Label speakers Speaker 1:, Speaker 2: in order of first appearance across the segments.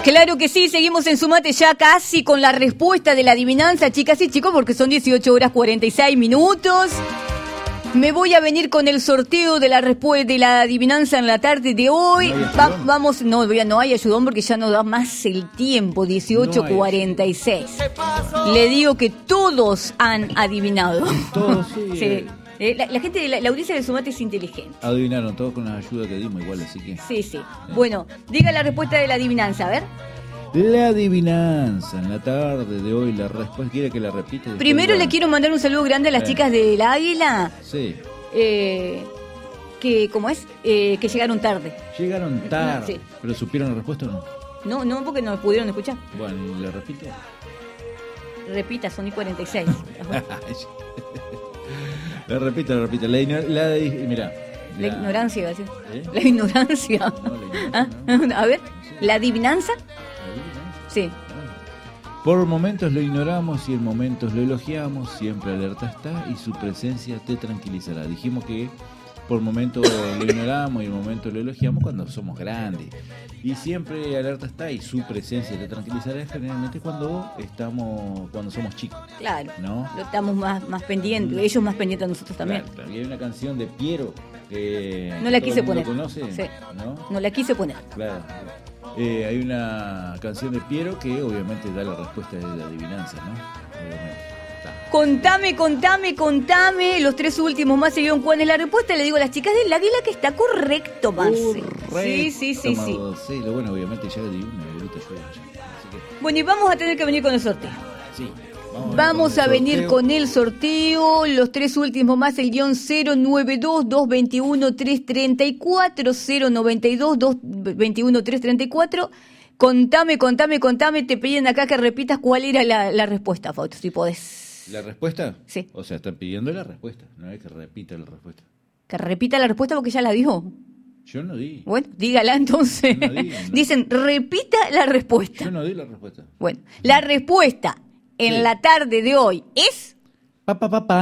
Speaker 1: Claro que sí, seguimos en Sumate ya casi con la respuesta de la adivinanza, chicas y chicos, porque son 18:46. Me voy a venir con el sorteo de la respuesta de la adivinanza en la tarde de hoy. Vamos, no hay ayudón porque ya no da más el tiempo, 18:46. Le digo que todos han adivinado.
Speaker 2: Todos, sí.
Speaker 1: Sí. La gente de la audiencia de Sumate es inteligente.
Speaker 2: Adivinaron todos con la ayuda que dimos igual, así que...
Speaker 1: Sí. Bueno, diga la respuesta de la adivinanza, a ver.
Speaker 2: La adivinanza en la tarde de hoy, la respuesta, ¿quiere que la repita?
Speaker 1: Primero le quiero mandar un saludo grande a las chicas del Águila.
Speaker 2: Sí.
Speaker 1: Que, ¿cómo es? Que llegaron tarde.
Speaker 2: Llegaron tarde.
Speaker 1: Sí.
Speaker 2: ¿Pero supieron la respuesta o no?
Speaker 1: No, porque no pudieron escuchar.
Speaker 2: Bueno, ¿y la repito?
Speaker 1: Repita, son y 46.
Speaker 2: La repito. Mirá.
Speaker 1: La ignorancia, iba a decir.
Speaker 2: ¿Eh?
Speaker 1: La ignorancia.
Speaker 2: No, la ignorancia no.
Speaker 1: A ver, ¿la adivinanza? Sí.
Speaker 2: Por momentos lo ignoramos y en momentos lo elogiamos, siempre alerta está y su presencia te tranquilizará. Dijimos que por momentos lo ignoramos y en momentos lo elogiamos cuando somos grandes. Y siempre alerta está y su presencia te tranquilizará generalmente cuando somos chicos.
Speaker 1: Claro,
Speaker 2: ¿no?
Speaker 1: Estamos más pendientes, ellos más pendientes de nosotros también.
Speaker 2: Claro. Y hay una canción de Piero que
Speaker 1: no la quise poner.
Speaker 2: ¿Conoce?
Speaker 1: Sí.
Speaker 2: ¿No?
Speaker 1: No la quise poner.
Speaker 2: Claro. Hay una canción de Piero que obviamente da la respuesta de la adivinanza, ¿no? Obviamente.
Speaker 1: Contame, los tres últimos más seguidos, ¿cuál es la respuesta? Le digo a las chicas del Águila que está correcto, Marce. Sí.
Speaker 2: Sí, lo bueno, obviamente ya di una minuto yo.
Speaker 1: Bueno, y vamos a tener que venir con el sorteo.
Speaker 2: Sí.
Speaker 1: Vamos a venir con el sorteo, los tres últimos más, el guión 092-221-334, 092-221-334. Contame, te piden acá que repitas cuál era la respuesta, Fausto, si podés.
Speaker 2: ¿La respuesta?
Speaker 1: Sí.
Speaker 2: O sea, están pidiendo la respuesta, no es que repita la respuesta.
Speaker 1: Que repita la respuesta porque ya la dijo.
Speaker 2: Yo no di.
Speaker 1: Bueno, dígala entonces.
Speaker 2: No.
Speaker 1: Dicen, repita la respuesta.
Speaker 2: Yo no di la respuesta.
Speaker 1: Bueno, la respuesta en la tarde de hoy es...
Speaker 2: El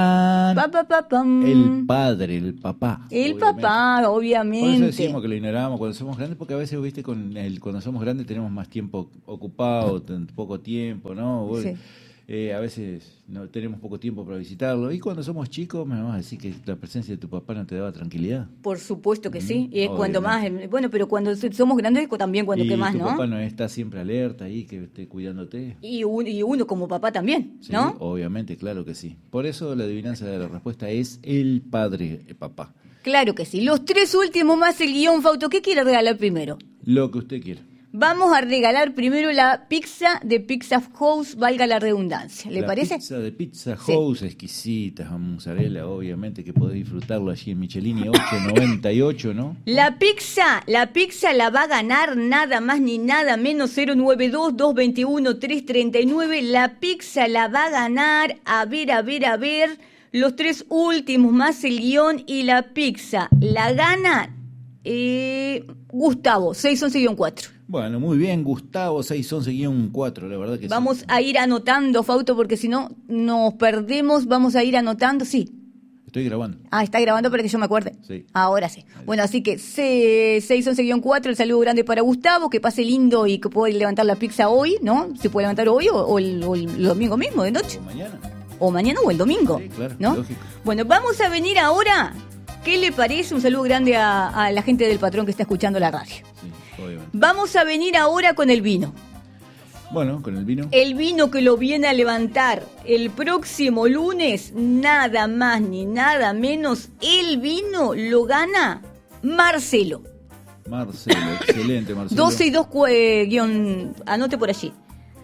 Speaker 2: padre, el papá.
Speaker 1: El papá, obviamente.
Speaker 2: Por eso decimos que lo ignoramos cuando somos grandes, porque a veces, viste, cuando somos grandes tenemos más tiempo ocupado, poco tiempo, ¿no?
Speaker 1: Sí.
Speaker 2: A veces no tenemos poco tiempo para visitarlo. Y cuando somos chicos, me vas a decir que la presencia de tu papá no te daba tranquilidad.
Speaker 1: Por supuesto que sí. Y cuando más, bueno, pero cuando somos grandes, también cuando que más, ¿no?
Speaker 2: Y tu papá no está siempre alerta ahí, que esté cuidándote.
Speaker 1: Y uno como papá también, ¿no?
Speaker 2: Sí, obviamente, claro que sí. Por eso la adivinanza de la respuesta es el padre, el papá.
Speaker 1: Claro que sí. Los tres últimos más el guión, Fausto. ¿Qué quiere regalar primero?
Speaker 2: Lo que usted quiera.
Speaker 1: Vamos a regalar primero la pizza de Pizza House, valga la redundancia. ¿Le parece?
Speaker 2: La pizza de Pizza House, sí. Exquisita, mozzarella, obviamente, que podés disfrutarlo allí en Michelini 898, ¿no? La pizza
Speaker 1: la va a ganar nada más ni nada menos 092-221-339. La pizza la va a ganar, a ver, los tres últimos más el guión y la pizza. La gana Gustavo, 611-4.
Speaker 2: Bueno, muy bien, Gustavo, 611-4, la verdad que
Speaker 1: Vamos
Speaker 2: sí.
Speaker 1: a ir anotando, Fausto, porque si no nos perdemos, vamos a ir anotando, sí.
Speaker 2: Estoy grabando.
Speaker 1: Está grabando para que yo me acuerde.
Speaker 2: Sí.
Speaker 1: Ahora sí. Bueno, así que 611-4, el saludo grande para Gustavo, que pase lindo y que pueda levantar la pizza hoy, ¿no? Se puede levantar hoy o el domingo mismo, de noche. O mañana o el domingo,
Speaker 2: sí, claro,
Speaker 1: ¿no?
Speaker 2: Lógico.
Speaker 1: Bueno, vamos a venir ahora. ¿Qué le parece? Un saludo grande a la gente del patrón que está escuchando la radio.
Speaker 2: Sí, obviamente.
Speaker 1: Vamos a venir ahora con el vino.
Speaker 2: Bueno, con el vino.
Speaker 1: El vino que lo viene a levantar el próximo lunes, nada más ni nada menos, el vino lo gana Marcelo.
Speaker 2: Excelente, Marcelo.
Speaker 1: 12 y 2 anote por allí.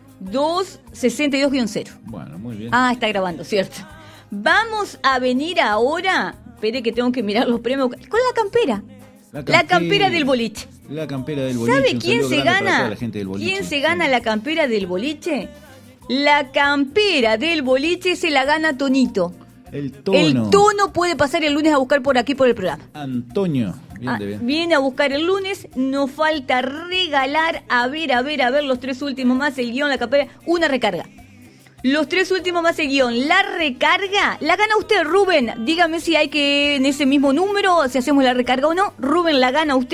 Speaker 1: 262-0.
Speaker 2: Bueno, muy bien.
Speaker 1: Está grabando, cierto. Vamos a venir ahora. Espere que tengo que mirar los premios. Con la campera. La campera del boliche.
Speaker 2: La campera del boliche.
Speaker 1: ¿Sabe quién se gana? ¿Quién se gana la campera del boliche? La campera del boliche se la gana Tonito.
Speaker 2: El Tono.
Speaker 1: El Tono puede pasar el lunes a buscar por aquí por el programa.
Speaker 2: Antonio. Bien.
Speaker 1: Viene a buscar el lunes. Nos falta regalar. A ver, los tres últimos más. El guión, la campera. Una recarga. Los tres últimos más el guión. La recarga la gana usted, Rubén. Dígame si hay que en ese mismo número, si hacemos la recarga o no. Rubén, la gana usted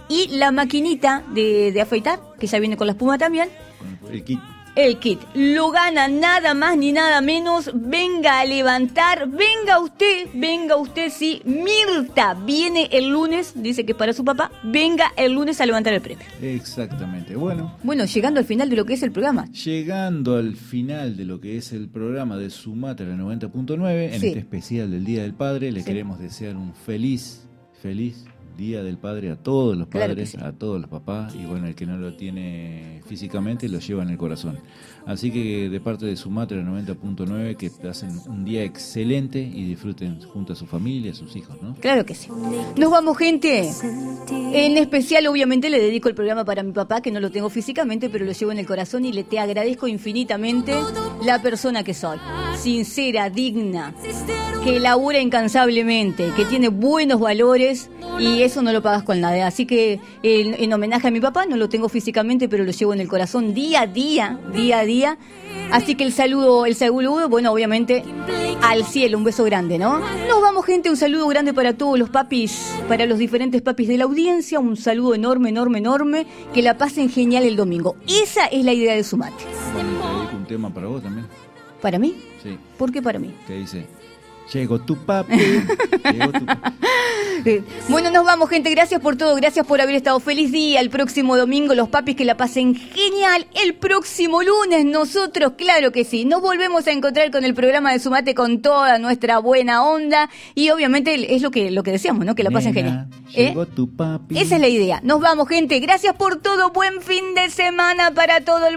Speaker 1: y la maquinita de afeitar, que ya viene con la espuma también.
Speaker 2: El kit.
Speaker 1: El kit. Lo gana nada más ni nada menos. Venga a levantar. Venga usted, sí. Mirta viene el lunes, dice que para su papá. Venga el lunes a levantar el premio.
Speaker 2: Exactamente. Bueno,
Speaker 1: llegando al final de lo que es el programa.
Speaker 2: Llegando al final de lo que es el programa de Sumatra 90.9, en este especial del Día del Padre, le queremos desear un feliz Día del Padre a todos los padres, a todos los papás, y bueno, el que no lo tiene físicamente lo lleva en el corazón. Así que de parte de Sumatra 90.9, que pasen un día excelente y disfruten junto a su familia, a sus hijos, ¿no?
Speaker 1: Claro que sí. Nos vamos, gente. En especial, obviamente, le dedico el programa para mi papá, que no lo tengo físicamente, pero lo llevo en el corazón y te agradezco infinitamente la persona que soy. Sincera, digna, que labura incansablemente, que tiene buenos valores, y eso no lo pagas con nada. Así que en homenaje a mi papá, no lo tengo físicamente, pero lo llevo en el corazón día a día. Así que el saludo, bueno, obviamente al cielo, un beso grande, ¿no? Nos vamos, gente, un saludo grande para todos los papis, para los diferentes papis de la audiencia, un saludo enorme, que la pasen genial el domingo. Esa es la idea de Sumate.
Speaker 2: Bueno, te dedico un tema para vos también.
Speaker 1: ¿Para mí?
Speaker 2: Sí.
Speaker 1: ¿Por qué para mí?
Speaker 2: Te dice, llegó tu papi, llegó tu papi.
Speaker 1: Bueno, nos vamos, gente. Gracias por todo, gracias por haber estado. Feliz día. El próximo domingo, los papis, que la pasen genial. El próximo lunes, nosotros, claro que sí. Nos volvemos a encontrar con el programa de Sumate con toda nuestra buena onda. Y obviamente es lo que decíamos, ¿no? Que la pasen genial.
Speaker 2: Llegó tu papi.
Speaker 1: Esa es la idea. Nos vamos, gente. Gracias por todo. Buen fin de semana para todo el mundo.